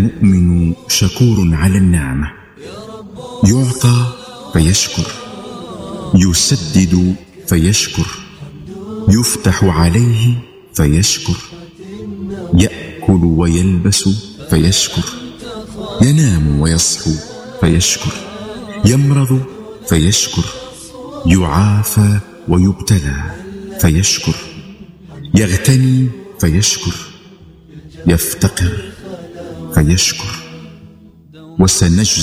المؤمن شكور على النعمة، يعطى فيشكر، يسدد فيشكر، يفتح عليه فيشكر، يأكل ويلبس فيشكر، ينام ويصحو فيشكر، يمرض فيشكر، يعافى ويبتلى فيشكر، يغتني فيشكر، يفتقر فيشكر. وسنجزي